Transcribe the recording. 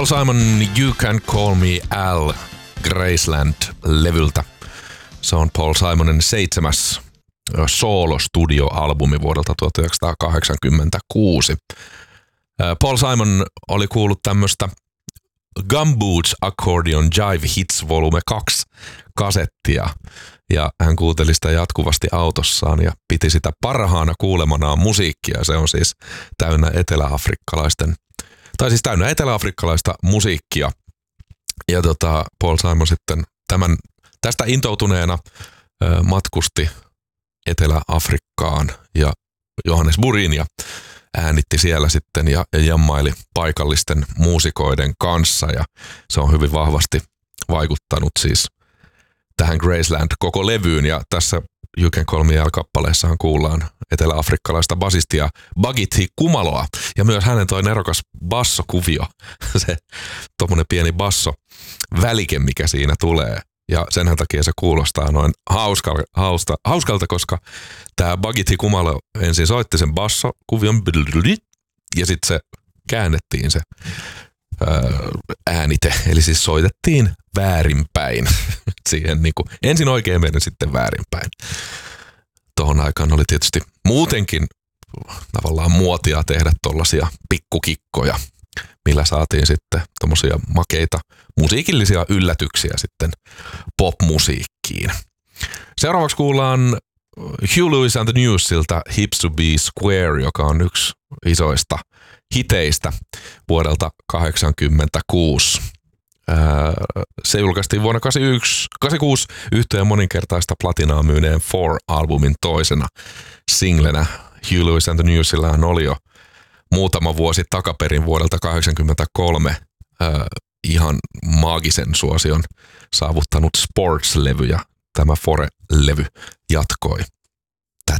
Paul Simon, You Can Call Me Al, Graceland-levyltä. Se on Paul Simonin 7. soolo-studio-albumi vuodelta 1986. Paul Simon oli kuullut tämmöistä Gumboots Accordion Jive Hits Volume 2 kasettia ja hän kuunteli sitä jatkuvasti autossaan ja piti sitä parhaana kuulemanaan musiikkia. Se on siis täynnä eteläafrikkalaista musiikkia. Ja Paul Simon sitten tästä intoutuneena matkusti Etelä-Afrikkaan ja Johannesburgiin ja äänitti siellä sitten ja jammaili paikallisten muusikoiden kanssa ja se on hyvin vahvasti vaikuttanut siis tähän Graceland koko levyyn ja tässä You Can Call Me Al-kappaleessahan kuullaan eteläafrikkalaista basistia Bagithi Kumaloa ja myös hänen toi nerokas bassokuvio, se tommonen pieni basso välike, mikä siinä tulee. Ja sen takia se kuulostaa noin hauskalta, koska tämä Bagithi Kumalo ensin soitti sen bassokuvion ja sitten se käännettiin se äänite. Eli siis soitettiin väärinpäin. Siihen niin kuin, ensin oikein menen, sitten väärinpäin. Tuohon aikaan oli tietysti muutenkin tavallaan muotia tehdä tollaisia pikkukikkoja, millä saatiin sitten tommosia makeita musiikillisia yllätyksiä sitten popmusiikkiin. Seuraavaksi kuullaan Huey Lewis and the Newsilta Hips to be Square, joka on yksi isoista hiteistä vuodelta 1986. Se julkaistiin vuonna 1986 yhtyeen moninkertaista platinaa myyneen Four-albumin toisena singlenä. Huey Lewis and the Newsillähän oli jo muutama vuosi takaperin vuodelta 1983 ihan maagisen suosion saavuttanut Sports-levy ja tämä Fore-levy jatkoi